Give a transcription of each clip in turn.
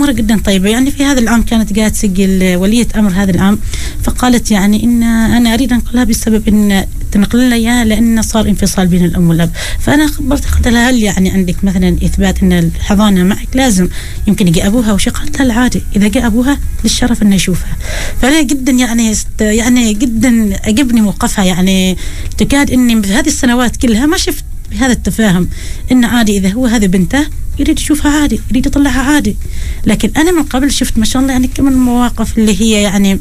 أمورها جدا طيبة. يعني في هذا العام كانت قاعدة تسجل ولية أمر هذا العام، فقالت يعني إن أنا أريد أنقلها بسبب إن تنقل لنا إياها لأن صار انفصال بين الأم والأب. فأنا خبرت قلت لها هل يعني عندك مثلا إثبات إن الحضانة معك لازم يمكن يجي أبوها وشي؟ قالت لها العادي إذا جاء أبوها للشرف إنه يشوفها. فأنا جدا يعني جدا عجبني موقفها. يعني تكاد إني بهذه السنوات كلها ما شفت بهذا التفاهم إن عادي إذا هو هذا بنته يريد يشوفها عادي، يريد يطلعها عادي. لكن أنا من قبل شفت ما شاء الله يعني كم المواقف اللي هي يعني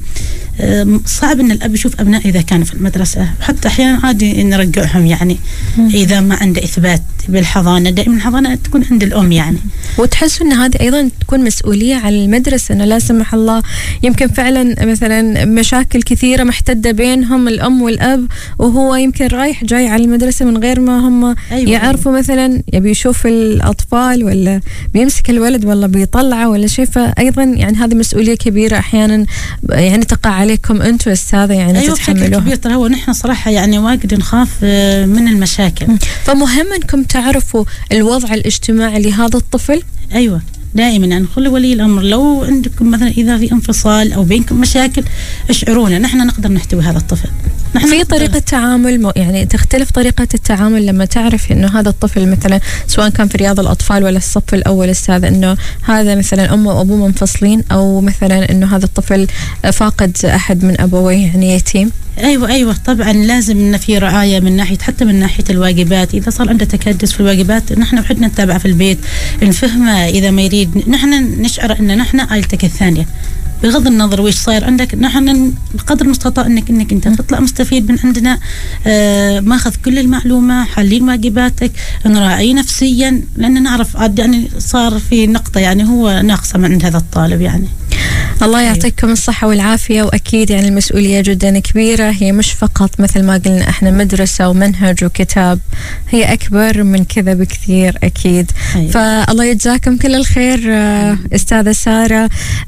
صعب إن الأب يشوف أبنائه إذا كانوا في المدرسة، حتى أحيانا عادي نرجعهم يعني إذا ما عنده إثبات بالحضانة. دائما الحضانة تكون عند الأم يعني. وتحس إن هذه أيضا تكون مسؤولية على المدرسة، إنه لا سمح الله يمكن فعلا مثلا مشاكل كثيرة محتدة بينهم الأم والأب، وهو يمكن رايح جاي على المدرسة من غير ما هم يعرفوا مثلا يبي يشوف الأطفال ولا بيمسك الولد ولا بيطلعه ولا شيء. فأيضا يعني هذه مسؤولية كبيرة أحيانا يعني تقع عليكم أنتوا السادة يعني تتحملوها. كبير ترى. هو نحن صراحة يعني واجد نخاف من المشاكل. فمهم أنكم تعرفوا الوضع الاجتماعي لهذا الطفل. أيوة دائما يعني كل ولي الأمر لو عندكم مثلا إذا في انفصال أو بينكم مشاكل اشعرونا، نحن نقدر نحتوي هذا الطفل. في طريقة تعامل يعني تختلف طريقة التعامل لما تعرف إنه هذا الطفل مثلا سواء كان في رياض الأطفال ولا الصف الأول أستاذ، إنه هذا مثلا أمه وأبوه منفصلين، أو مثلا إنه هذا الطفل فاقد أحد من أبويه يعني يتيم. أيوة طبعا لازم إن في رعاية من ناحية حتى من ناحية الواجبات. إذا صار عنده تكدس في الواجبات نحن وحدنا نتابع في البيت نفهمه. إذا ما يريد نحن نشعر إن نحن عائلتك الثانية بغض النظر ويش صاير عندك. نحن بقدر المستطاع انك انت تطلع مستفيد من عندنا، ماخذ كل المعلومه، حالين واجباتك، نراعي نفسيا، لان نعرف يعني صار في نقطه يعني هو ناقصه من عند هذا الطالب يعني. الله يعطيكم الصحة والعافية. وأكيد يعني المسؤولية جدا كبيرة، هي مش فقط مثل ما قلنا احنا مدرسة ومنهج وكتاب، هي أكبر من كذا بكثير أكيد. فالله يجزاكم كل الخير أستاذة سارة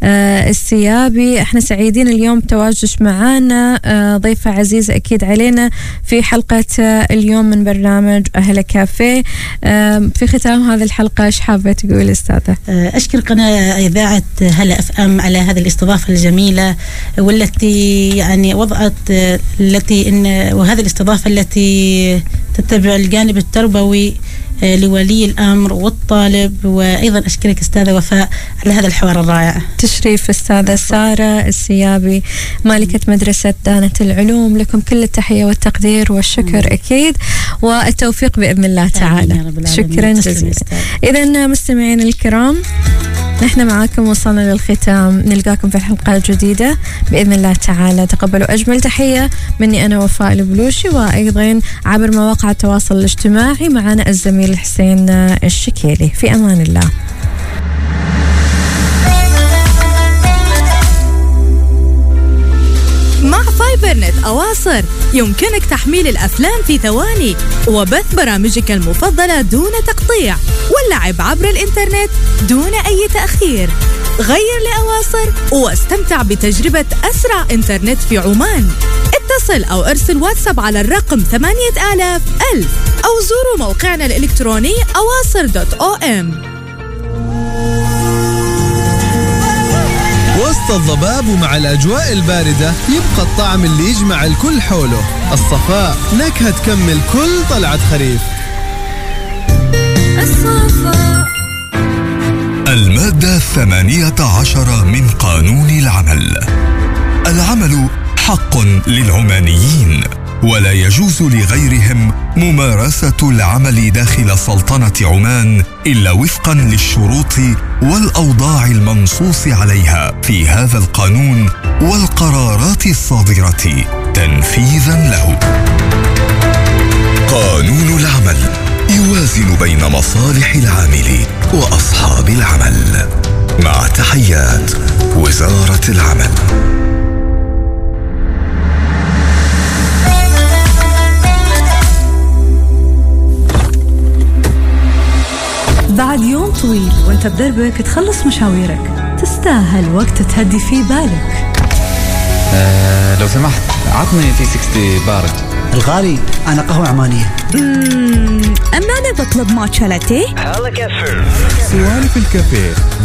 السيابي. احنا سعيدين اليوم تواجدك معنا، ضيفة عزيزة أكيد علينا في حلقة اليوم من برنامج أهل كافيه. في ختام هذه الحلقة ايش حابة تقول أستاذة؟ أشكر قناة إذاعة هلا اف ام على هذه الاستضافة الجميلة والتي يعني وضعت وهذه الاستضافة التي تتبع الجانب التربوي لولي الأمر والطالب. وأيضا أشكرك أستاذة وفاء على هذا الحوار الرائع. تشريف أستاذة سارة السيابي مالكة مدرسة دانة العلوم، لكم كل التحية والتقدير والشكر أكيد، والتوفيق بإذن الله تعالى. شكرا جزيلا. إذن مستمعين الكرام نحن معاكم وصلنا للختام، نلقاكم في حلقة جديدة بإذن الله تعالى. تقبلوا أجمل تحية مني أنا وفاء البلوشي، وأيضا عبر مواقع التواصل الاجتماعي معنا الزميل حسين الشكيلي. في أمان الله. مع فايبرنت أواصر يمكنك تحميل الأفلام في ثواني وبث برامجك المفضلة دون تقطيع واللعب عبر الإنترنت دون أي تأخير. غير لأواصر واستمتع بتجربة أسرع إنترنت في عمان. اتصل أو ارسل واتساب على الرقم 8000 أو زوروا موقعنا الإلكتروني awasr.om. وسط الضباب ومع الأجواء الباردة يبقى الطعم اللي يجمع الكل حوله، الصفاء، نكهة تكمل كل طلعة خريف. الصفاء. المادة 18 من قانون العمل. العمل حق للعمانيين، ولا يجوز لغيرهم ممارسة العمل داخل سلطنة عمان إلا وفقا للشروط والأوضاع المنصوص عليها في هذا القانون والقرارات الصادرة تنفيذا له. قانون العمل يوازن بين مصالح العامل وأصحاب العمل. مع تحيات وزارة العمل. بعد يوم طويل وانت بدربك تخلص مشاويرك، تستاهل وقت تهدي فيه بالك. لو سمحت عطني في 60 بارد. الغالي أنا قهوة عمانية. أما أنا بطلب ماتشا لاتيه. سوالف الكافيه